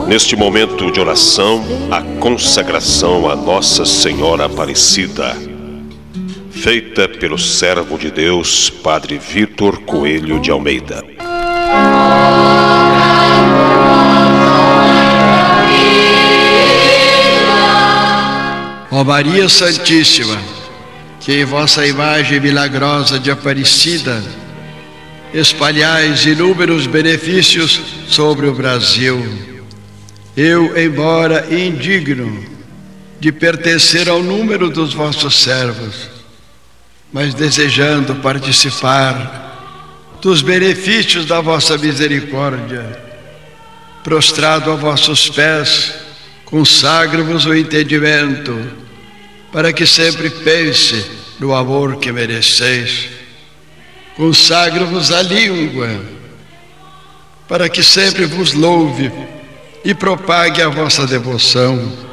Neste momento de oração, a consagração a Nossa Senhora Aparecida, feita pelo servo de Deus, Padre Vitor Coelho de Almeida. Ó Maria Santíssima, que em vossa imagem milagrosa de Aparecida espalhais inúmeros benefícios sobre o Brasil, eu, embora indigno de pertencer ao número dos vossos servos, mas desejando participar dos benefícios da vossa misericórdia, prostrado a vossos pés, consagro-vos o entendimento, para que sempre pense no amor que mereceis. Consagro-vos a língua, para que sempre vos louve e propague a vossa devoção.